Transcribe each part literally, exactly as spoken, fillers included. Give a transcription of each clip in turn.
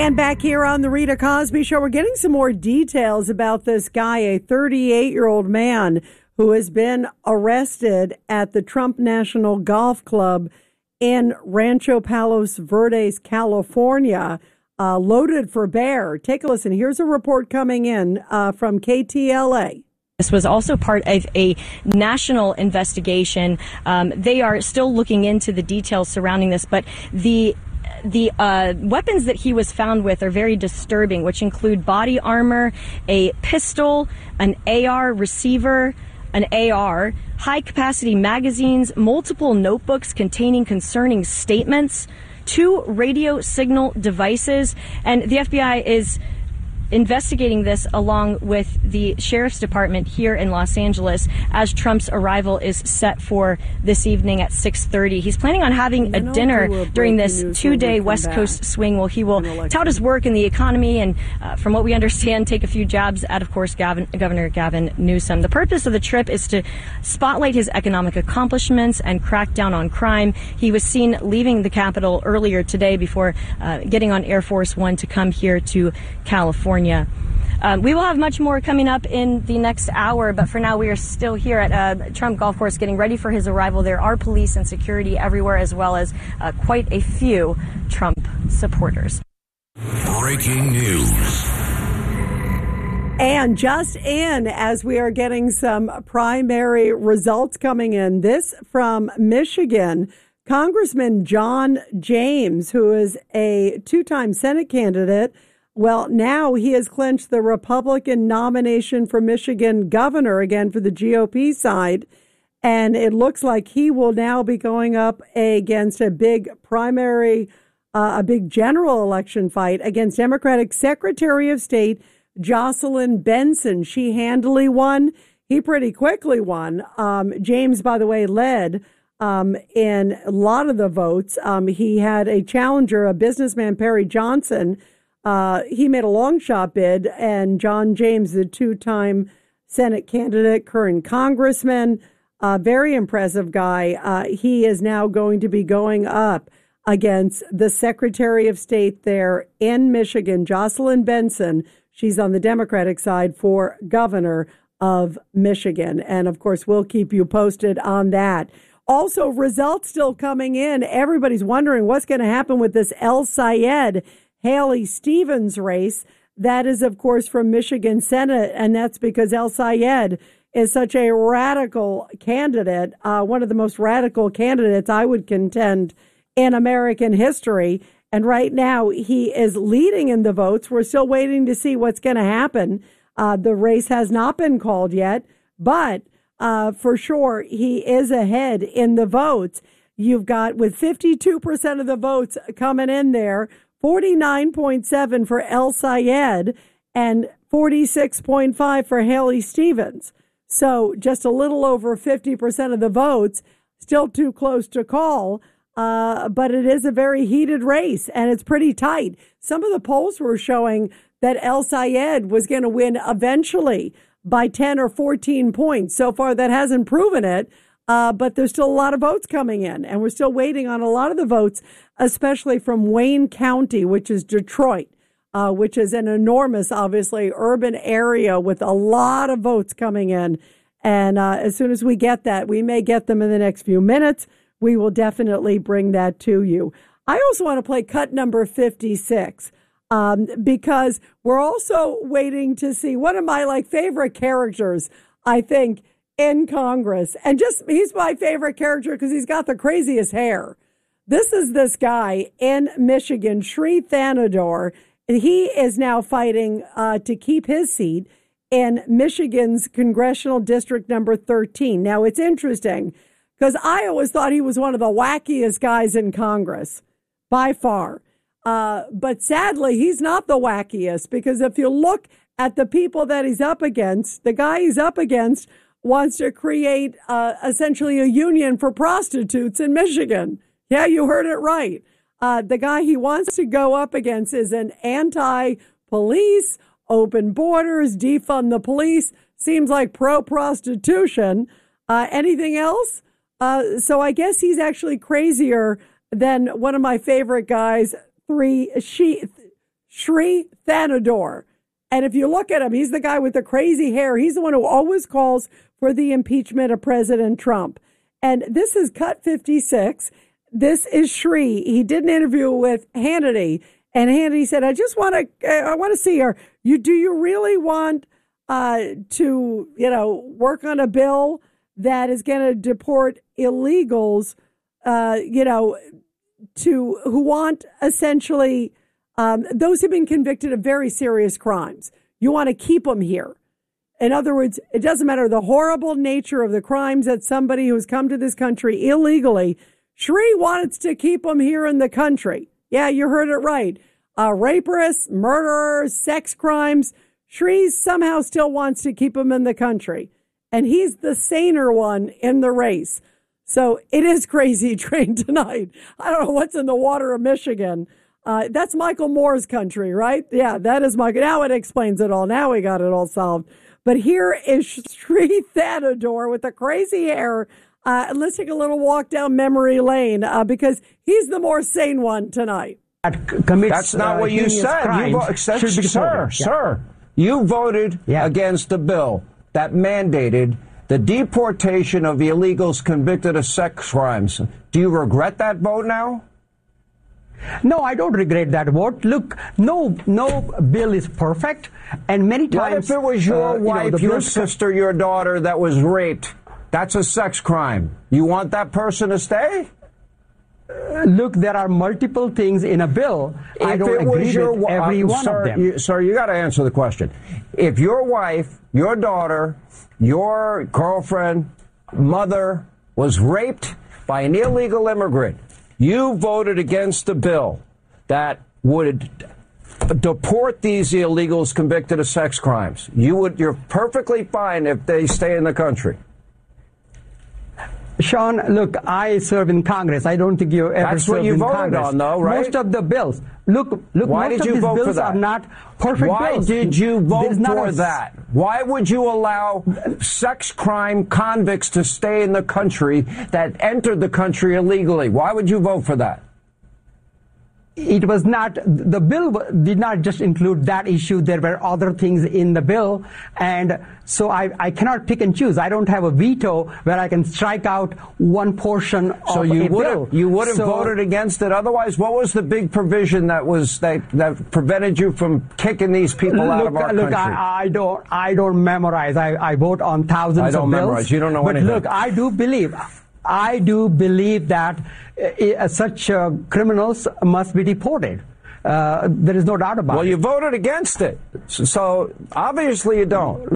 And back here on the Rita Cosby Show, we're getting some more details about this guy, a thirty-eight-year-old man who has been arrested at the Trump National Golf Club in Rancho Palos Verdes, California, uh, loaded for bear. Take a listen. Here's a report coming in uh, from K T L A. This was also part of a national investigation. Um, they are still looking into the details surrounding this, but the The uh, weapons that he was found with are very disturbing, which include body armor, a pistol, an A R receiver, an A R, high-capacity magazines, multiple notebooks containing concerning statements, two radio signal devices, and the F B I is investigating this along with the Sheriff's Department here in Los Angeles as Trump's arrival is set for this evening at six thirty. He's planning on having a dinner a during this two-day West Coast back. swing. Well, he will tout his work in the economy and, uh, from what we understand, take a few jabs at, of course, Gavin, Governor Gavin Newsom. The purpose of the trip is to spotlight his economic accomplishments and crack down on crime. He was seen leaving the Capitol earlier today before uh, getting on Air Force One to come here to California. Um, we will have much more coming up in the next hour, but for now we are still here at uh, Trump Golf Course getting ready for his arrival. There are police and security everywhere, as well as uh, quite a few Trump supporters. Breaking news. And just in, as we are getting some primary results coming in, this from Michigan, Congressman John James, who is a two-time Senate candidate. Well, now he has clinched the Republican nomination for Michigan governor again for the G O P side. And it looks like he will now be going up against a big primary, uh, a big general election fight against Democratic Secretary of State Jocelyn Benson. She handily won. He pretty quickly won. Um, James, by the way, led um, in a lot of the votes. Um, he had a challenger, a businessman, Perry Johnson. Uh, he made a long shot bid, and John James, the two-time Senate candidate, current congressman, a very impressive guy. Uh, he is now going to be going up against the Secretary of State there in Michigan, Jocelyn Benson. She's on the Democratic side for governor of Michigan. And, of course, we'll keep you posted on that. Also, results still coming in. Everybody's wondering what's going to happen with this El Sayed Haley Stevens race. That is, of course, from Michigan Senate, and that's because El Sayed is such a radical candidate, uh, one of the most radical candidates, I would contend, in American history. And right now, he is leading in the votes. We're still waiting to see what's going to happen. Uh, the race has not been called yet, but uh, for sure, he is ahead in the votes. You've got, with fifty-two percent of the votes coming in there, forty-nine point seven for El Sayed and forty-six point five for Haley Stevens. So just a little over fifty percent of the votes, still too close to call, uh, but it is a very heated race, and it's pretty tight. Some of the polls were showing that El Sayed was going to win eventually by ten or fourteen points. So far, that hasn't proven it. Uh, but there's still a lot of votes coming in, and we're still waiting on a lot of the votes, especially from Wayne County, which is Detroit, uh, which is an enormous, obviously, urban area with a lot of votes coming in. And uh, as soon as we get that, we may get them in the next few minutes. We will definitely bring that to you. I also want to play cut number fifty-six um, because we're also waiting to see one of my like favorite characters, I think, in Congress. And just, he's my favorite character because he's got the craziest hair. This is this guy in Michigan, Sri Thanador. He is now fighting uh, to keep his seat in Michigan's congressional district number thirteen. Now, it's interesting because I always thought he was one of the wackiest guys in Congress, by far. Uh, but sadly, he's not the wackiest, because if you look at the people that he's up against, the guy he's up against wants to create uh, essentially a union for prostitutes in Michigan. Yeah, you heard it right. Uh, the guy he wants to go up against is an anti-police, open borders, defund the police, seems like pro-prostitution. Uh, anything else? Uh, so I guess he's actually crazier than one of my favorite guys, three she, Sri Thanador. And if you look at him, he's the guy with the crazy hair. He's the one who always calls for the impeachment of President Trump. And this is Cut fifty-six. This is Sri. He did an interview with Hannity, and Hannity said, I just want to, I want to see her. You, do you really want uh, to, you know, work on a bill that is going to deport illegals, uh, you know, to who want essentially um, those who've been convicted of very serious crimes? You want to keep them here. In other words, it doesn't matter the horrible nature of the crimes that somebody who's come to this country illegally. Sri wants to keep them here in the country. Yeah, you heard it right. Uh, rapists, murderers, sex crimes. Sri somehow still wants to keep them in the country. And he's the saner one in the race. So it is crazy train tonight. I don't know what's in the water of Michigan. Uh, that's Michael Moore's country, right? Yeah, that is Michael. Now it explains it all. Now we got it all solved. But here is Sri Thanador with the crazy hair. Uh, let's take a little walk down memory lane uh, because he's the more sane one tonight. Commits, That's not uh, what you said. You vo- sir, sir, yeah. sir, you voted yeah. against the bill that mandated the deportation of illegals convicted of sex crimes. Do you regret that vote now? No, I don't regret that vote. Look, no, no bill is perfect, and many times. What if it was your uh, wife, you know, your sister, your daughter that was raped? That's a sex crime. You want that person to stay? Uh, look, there are multiple things in a bill. If I don't agree your, with every uh, one sir, of them. You, sir, you got to answer the question. If your wife, your daughter, your girlfriend, mother was raped by an illegal immigrant, you voted against a bill that would deport these illegals convicted of sex crimes. You would, you're perfectly fine if they stay in the country. Sean, look, I serve in Congress. I don't think you ever That's served what you in voted Congress. on, though, right? Most of the bills. Look, look. Why most did of you these vote bills for that? are not perfect Why bills. did you vote for a... that? Why would you allow sex crime convicts to stay in the country that entered the country illegally? Why would you vote for that? It was not, the bill did not just include that issue. There were other things in the bill. And so I, I cannot pick and choose. I don't have a veto where I can strike out one portion so of you a would bill. Have, you would have so, voted against it otherwise? What was the big provision that was that, that prevented you from kicking these people look, out of our look, country? I, I don't, I don't memorize. I, I vote on thousands I don't of bills. memorize. You don't know but anything. Look, I do believe, I do believe that uh, such uh, criminals must be deported. Uh, there is no doubt about well, it. Well, you voted against it. So obviously you don't.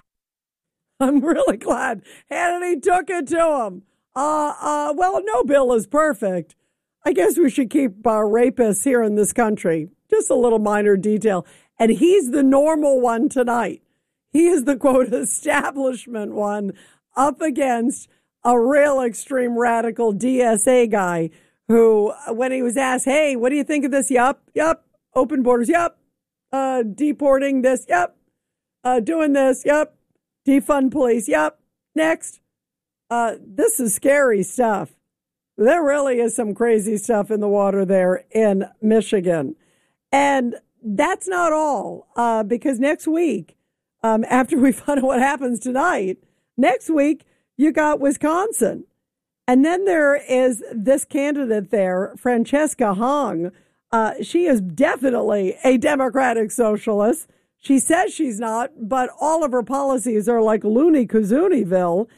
I'm really glad Hannity took it to him. Uh, uh, well, no bill is perfect. I guess we should keep uh, rapists here in this country. Just a little minor detail. And he's the normal one tonight. He is the, quote, establishment one up against a real extreme radical D S A guy who, when he was asked, hey, what do you think of this? Yup, yup. Open borders, yep. Uh, deporting this, yep. Uh, doing this, yep. Defund police, yep. Next. Uh, this is scary stuff. There really is some crazy stuff in the water there in Michigan. And that's not all, uh, because next week, um, after we find out what happens tonight, next week, you got Wisconsin. And then there is this candidate there, Francesca Hong. Uh, she is definitely a Democratic socialist. She says she's not, but all of her policies are like Looney Kazooneyville.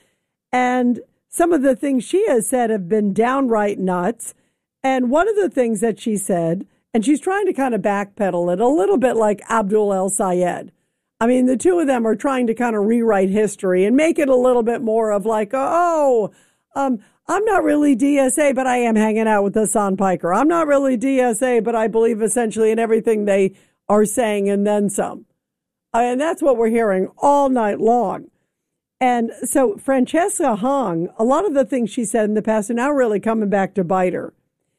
And some of the things she has said have been downright nuts. And one of the things that she said, and she's trying to kind of backpedal it a little bit like Abdul El Sayed. I mean, the two of them are trying to kind of rewrite history and make it a little bit more of like, oh, um, I'm not really D S A, but I am hanging out with Hassan Piker. I'm not really D S A, but I believe essentially in everything they are saying and then some. And that's what we're hearing all night long. And so Francesca Hong, a lot of the things she said in the past are now really coming back to bite her.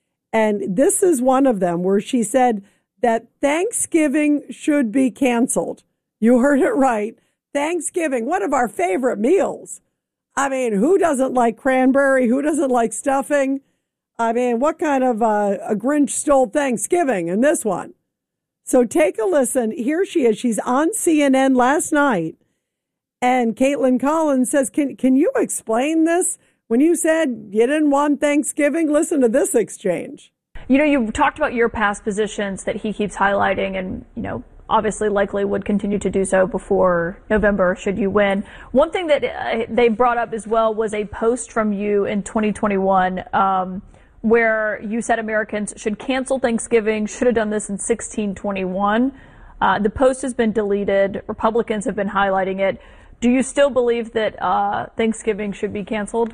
And this is one of them where she said that Thanksgiving should be canceled. You heard it right. Thanksgiving, one of our favorite meals. I mean, who doesn't like cranberry? Who doesn't like stuffing? I mean, what kind of uh, a Grinch stole Thanksgiving in this one? So take a listen. Here she is. She's on C N N last night. And Caitlin Collins says, can, can you explain this? When you said you didn't want Thanksgiving, listen to this exchange. You know, you've talked about your past positions that he keeps highlighting and, you know, obviously likely would continue to do so before November should you win. One thing that uh, they brought up as well was a post from you in twenty twenty-one um, where you said Americans should cancel Thanksgiving, should have done this in sixteen twenty-one. Uh, the post has been deleted. Republicans have been highlighting it. Do you still believe that uh, Thanksgiving should be canceled?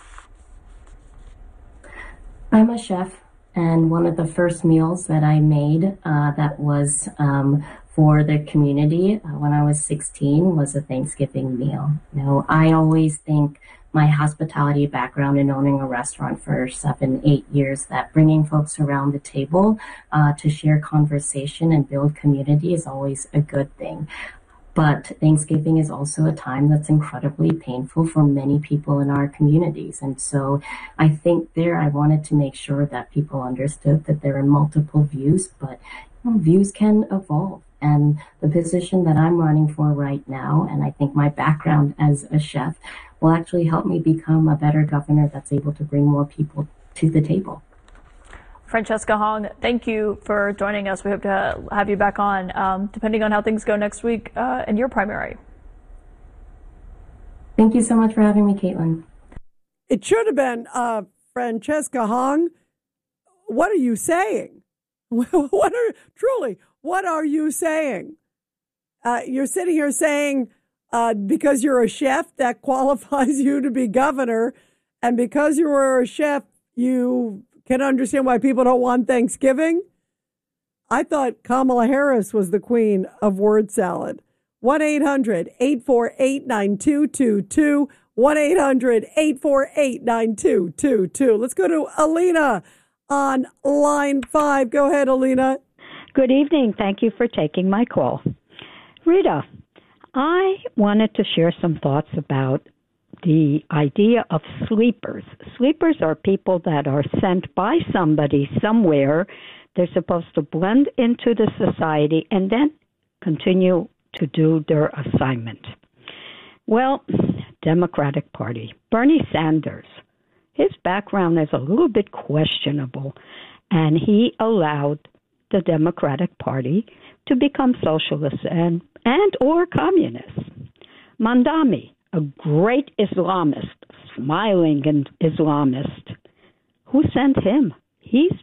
I'm a chef, and one of the first meals that I made uh, that was um, for the community uh, when I was sixteen was a Thanksgiving meal. You know, I always think my hospitality background in owning a restaurant for seven, eight years, that bringing folks around the table uh, to share conversation and build community is always a good thing. But Thanksgiving is also a time that's incredibly painful for many people in our communities. And so I think there I wanted to make sure that people understood that there are multiple views, but you know, views can evolve. And the position that I'm running for right now, and I think my background as a chef, will actually help me become a better governor that's able to bring more people to the table. Francesca Hong, thank you for joining us. We hope to have you back on, um, depending on how things go next week uh, in your primary. Thank you so much for having me, Caitlin. It should have been uh, Francesca Hong. What are you saying? What are truly? What are you saying? Uh, you're sitting here saying uh, because you're a chef that qualifies you to be governor, and because you were a chef, you can understand why people don't want Thanksgiving. I thought Kamala Harris was the queen of word salad. one eight hundred eight four eight nine two two two. one eight hundred eight four eight nine two two two. Let's go to Alina on line five. Go ahead, Alina. Good evening. Thank you for taking my call. Rita, I wanted to share some thoughts about the idea of sleepers. Sleepers are people that are sent by somebody somewhere. They're supposed to blend into the society and then continue to do their assignment. Well, Democratic Party, Bernie Sanders, his background is a little bit questionable, and he allowed the Democratic Party to become socialist and, and or communist. Mandami, a great Islamist, smiling and Islamist. Who sent him? He's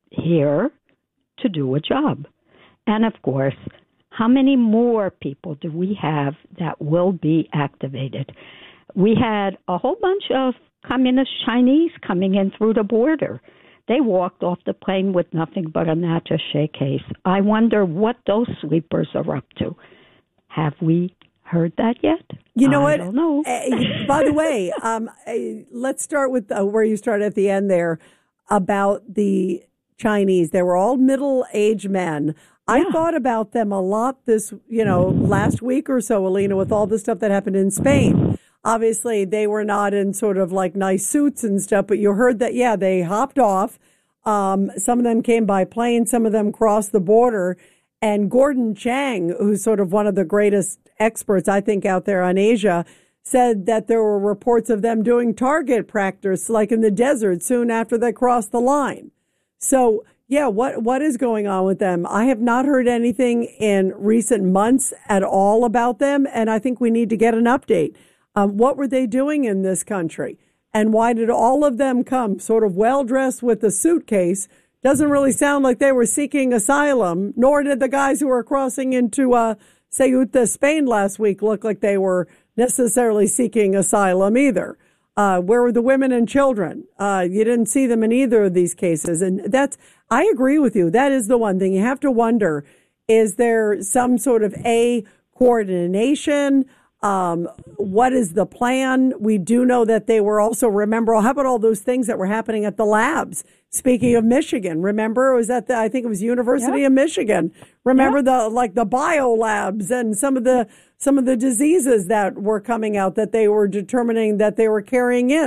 here to do a job. And of course, how many more people do we have that will be activated? We had a whole bunch of communist Chinese coming in through the border. They walked off the plane with nothing but an attaché case. I wonder what those sleepers are up to. Have we heard that yet? You know I what? don't know. Uh, by the way, um, uh, let's start with uh, where you started at the end there about the Chinese. They were all middle-aged men. I Yeah. thought about them a lot this, you know, last week or so, Alina, with all the stuff that happened in Spain. Obviously, they were not in sort of like nice suits and stuff, but you heard that, yeah, they hopped off. Um, some of them came by plane. Some of them crossed the border. And Gordon Chang, who's sort of one of the greatest experts, I think, out there on Asia, said that there were reports of them doing target practice, like in the desert, soon after they crossed the line. So, yeah, what what is going on with them? I have not heard anything in recent months at all about them, and I think we need to get an update. Um, what were they doing in this country? And why did all of them come sort of well-dressed with a suitcase? Doesn't really sound like they were seeking asylum, nor did the guys who were crossing into uh, Ceuta, Spain last week look like they were necessarily seeking asylum either. Uh, where were the women and children? Uh, you didn't see them in either of these cases. And that's, I agree with you. That is the one thing you have to wonder. Is there some sort of a coordination? Um, what is the plan? We do know that they were also, remember, how about all those things that were happening at the labs? Speaking of Michigan, remember, it was at the, I think it was University Yeah. of Michigan. Remember Yeah. the, like the bio labs and some of the, some of the diseases that were coming out that they were determining that they were carrying in.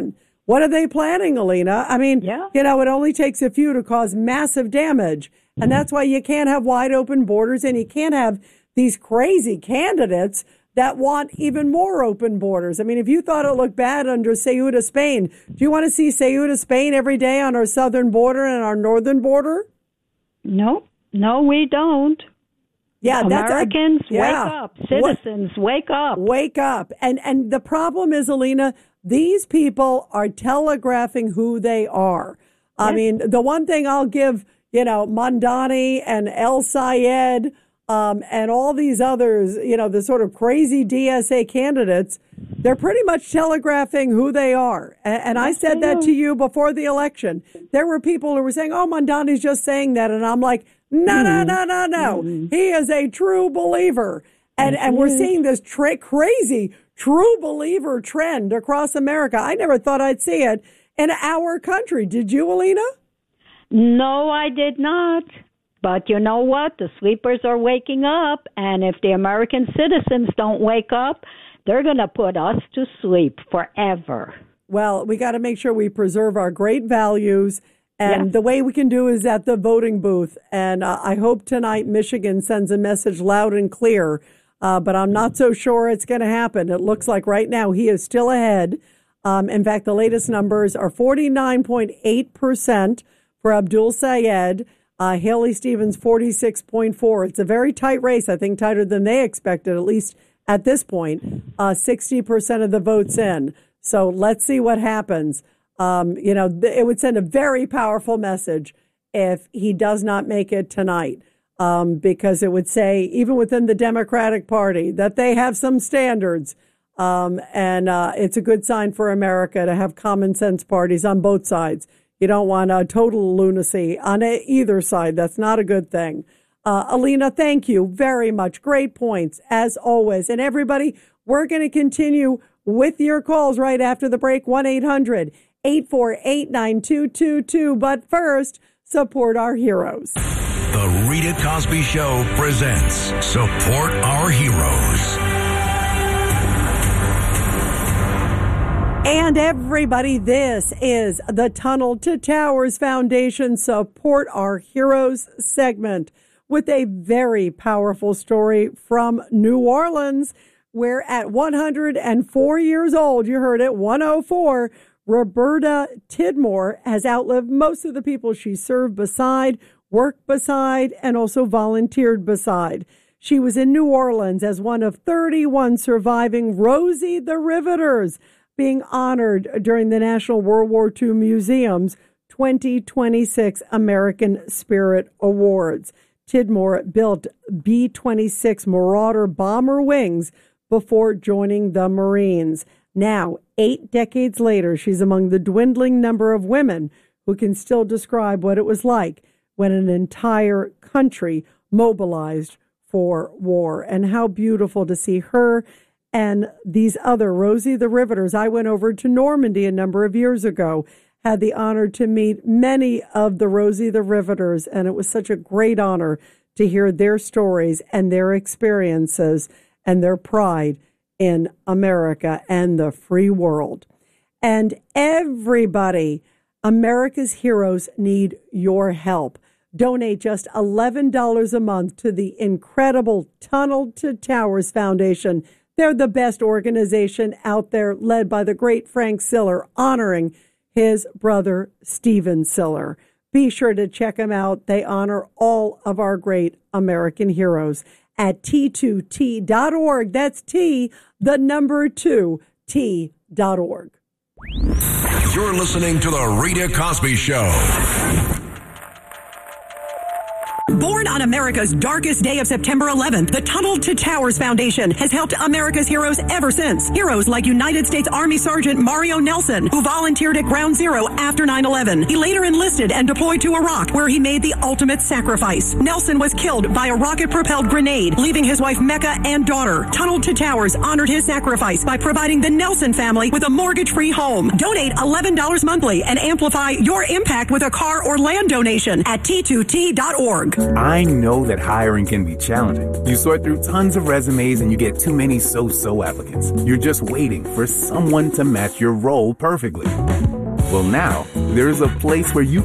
What are they planning, Alina? I mean, Yeah. you know, it only takes a few to cause massive damage. And Mm-hmm. that's why you can't have wide open borders and you can't have these crazy candidates that want even more open borders. I mean, if you thought it looked bad under Ceuta, Spain, do you want to see Ceuta, Spain every day on our southern border and our northern border? No, no, we don't. Yeah, that's Americans, yeah. wake up. Citizens, What? wake up. Wake up. And and the problem is, Alina, these people are telegraphing who they are. I Yes. mean, the one thing I'll give, you know, Mamdani and El Sayed um, and all these others, you know, the sort of crazy D S A candidates, they're pretty much telegraphing who they are. And, and I said that to you before the election. There were people who were saying, oh, Mamdani's just saying that. And I'm like, no, no, no, no, no. He is a true believer. And and we're seeing this tra- crazy true believer trend across America. I never thought I'd see it in our country. Did you, Alina? No, I did not. But you know what? The sleepers are waking up, and if the American citizens don't wake up, they're going to put us to sleep forever. Well, we got to make sure we preserve our great values. And Yeah. the way we can do is at the voting booth. And uh, I hope tonight Michigan sends a message loud and clear. Uh, but I'm not so sure it's going to happen. It looks like right now he is still ahead. Um, in fact, the latest numbers are forty-nine point eight percent for Abdul Sayed. Uh, Haley Stevens, forty-six point four. It's a very tight race, I think tighter than they expected, at least at this point. Uh, sixty percent of the votes in. So let's see what happens. Um, you know, th- it would send a very powerful message if he does not make it tonight, um, because it would say, even within the Democratic Party, that they have some standards. Um, and uh, it's a good sign for America to have common sense parties on both sides. You don't want a total lunacy on a, either side. That's not a good thing. Uh, Alina, thank you very much. Great points, as always. And everybody, we're going to continue with your calls right after the break. one eight hundred eight four eight nine two two two. But first, support our heroes. The Rita Cosby Show presents Support Our Heroes. And everybody, this is the Tunnel to Towers Foundation Support Our Heroes segment with a very powerful story from New Orleans, where at one hundred four years old, you heard it, one oh four, Roberta Tidmore has outlived most of the people she served beside, worked beside, and also volunteered beside. She was in New Orleans as one of thirty-one surviving Rosie the Riveters, being honored during the National World War Two Museum's twenty twenty-six American Spirit Awards. Tidmore built B twenty-six Marauder bomber wings before joining the Marines. Now, eight decades later, she's among the dwindling number of women who can still describe what it was like when an entire country mobilized for war. And how beautiful to see her and these other Rosie the Riveters. I went over to Normandy a number of years ago, had the honor to meet many of the Rosie the Riveters, and it was such a great honor to hear their stories and their experiences and their pride in America and the free world. And everybody, America's heroes need your help. Donate just eleven dollars a month to the incredible Tunnel to Towers Foundation. They're the best organization out there, led by the great Frank Siller, honoring his brother, Stephen Siller. Be sure to check them out. They honor all of our great American heroes at T two T dot org. That's T, the number two, T dot org. You're listening to The Rita Cosby Show. Born on America's darkest day of September eleventh, the Tunnel to Towers Foundation has helped America's heroes ever since. Heroes like United States Army Sergeant Mario Nelson, who volunteered at Ground Zero after nine eleven. He later enlisted and deployed to Iraq, where he made the ultimate sacrifice. Nelson was killed by a rocket-propelled grenade, leaving his wife Mecca and daughter. Tunnel to Towers honored his sacrifice by providing the Nelson family with a mortgage-free home. Donate eleven dollars monthly and amplify your impact with a car or land donation at T two T dot org. I know that hiring can be challenging. You sort through tons of resumes and you get too many so-so applicants. You're just waiting for someone to match your role perfectly. Well, now, there is a place where you